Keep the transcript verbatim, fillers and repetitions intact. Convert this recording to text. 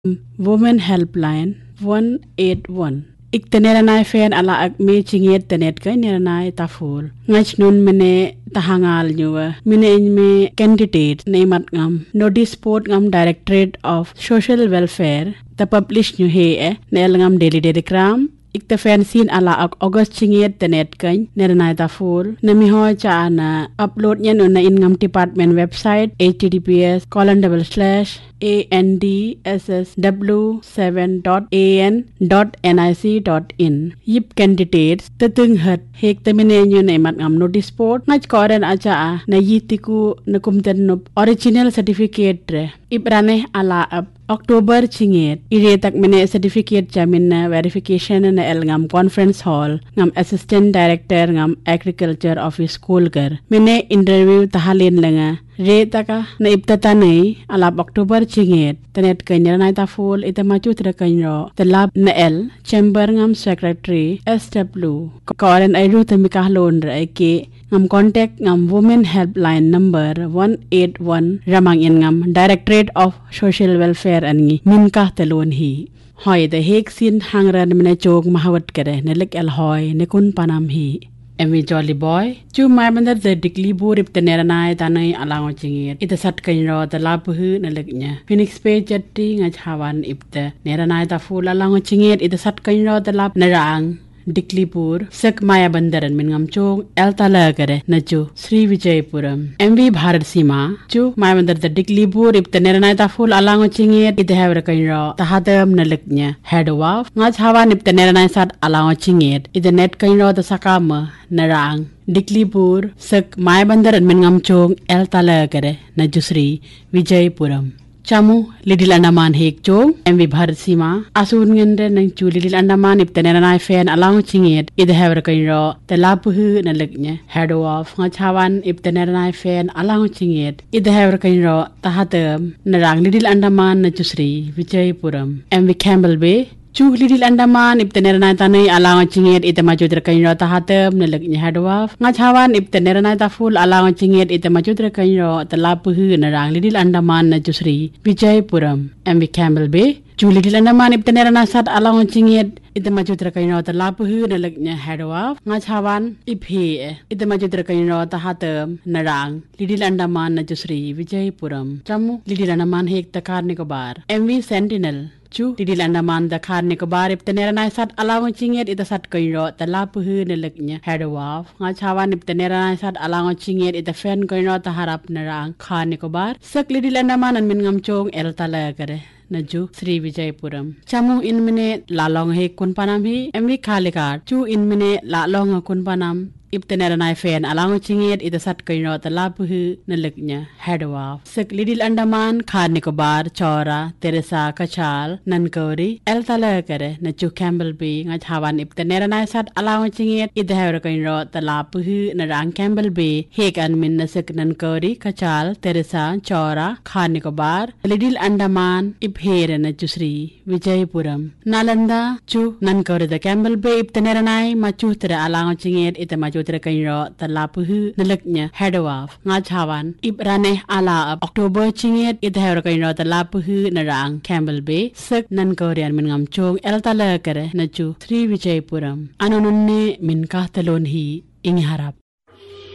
Women Helpline one eight one. Ik teneranay fen ala ag me chinget tenet kay neranay taful. Ngach nun mene tahangal nyuwa. Mine me candidate naimat ngam. Notice port ngam Directorate of Social Welfare. Ta publish nyu he eh. Nel ngam daily telegram. Ik te fen sin ala ag August chinget tenet kay neranay taful. Nami hoy cha na upload nyan na in ngam department website https colon double slash a n d s s w seven dot a n dot n i c dot in. Yip candidates tetung hat hek temene nyu na mat ngam notice port ngach koren acha na yitiku na kumten nup original certificate re ibrane ala ab October chinget ire tak mene certificate jamin na verification na el ngam conference hall ngam assistant director ngam agriculture office school gar mene interview tahalin langa re taka na iptata nei alab October chinget tenet kanya na ta full ita machu tra kanyo talab na el chamber ngam secretary S W koren ai ru tamika lon ra ke ngam contact ngam women helpline number one eight one ramang in ngam Directorate of Social Welfare angi min ka telon hi hoy the hek sin hangran mena chok mahawat kare ne lek el hoy ne kun panam hi Emi Jolly Boy chu mai bandar the dikli burip teneranai tanai alang chingit ita sat kanro ta lapuhu na leknya Phoenix Bay jatti ngachawan ipte neranai ta full alang chingit ita sat kanro ta lap narang Diklipur sak maya bandaran min ngam chong el tala kare na chu Sri Vijaypuram M V Bharat Sima chu maya bandar the Diklipur ipte neranai ta full alang chingit ita havra kanro ta hadam na leknya headwa ngachawan ipte neranai sat alang chingit ita net kanro ta sakama narang Diklipur sak maya bandaran min ngam chong el tala kare na chu Sri Vijaypuram Chamu Little Andaman hek chong M V Bharat Sima asun ngende nang chu Little Andaman ipteneranai fen alang chinget ida haver kainro telapuhu na leknya head of ngachawan ipteneranai fen alang chinget ida haver kainro tahatem narang Little Andaman na chu Sri Vijaypuram M V Campbell Bay chu Little Andaman ipteneranai tanai alang chinget ida majudra kainro tahatem na leknya head of ngachawan ipteneranai ta full alang chinget ida majudra kainro telapuhu narang Little Andaman na chu Sri Vijaypuram M V Campbell Bay chu Little Andaman ipteneranai sat alang chinget ida majudra kainro telapuhu na leknya head of ngachawan iphe ida majudra kainro tahatem narang Little Andaman na chu Sri Vijaypuram chamu Little Andaman hek takar Nicobar M V Sentinel chu Little Andaman da khar Nicobar ipteneranai sat alang chinget ida sat kainro telapuhu na leknya head of ngachawan ipteneranai sat alang chinget ida fen kainro taharap narang khar Nicobar sak Little Andaman an min ngam chong el tala kare Naju Sri Vijaypuram chamu in mine lalong he kun panam hi M V Khalikat chu in mine lalong kun panam ipteneranai fen alang chinget ida sat kainro telapuhu na leknya head of sak Little Andaman khar Nicobar chora Teresa Kachal Nankori el tala kare na chu Campbell Bay ngachawan ipteneranai sat alang chinget ida haver kainro telapuhu na rang Campbell Bay hek an min na sak Nankori Kachal Teresa chora khar Nicobar Little Andaman iphere na chu Sri Vijaypuram Nalanda chu Nankori the Campbell Bay ipteneranai machu tere alang chinget ida machu tere kainro telapuhu na leknya head of ngachawan ibrane ala October chinget ida haver kainro telapuhu na rang Campbell Bay sak Nankorian min ngam chong el tala kare na chu Sri Vijaypuram anonunne min ka talon hi ingharap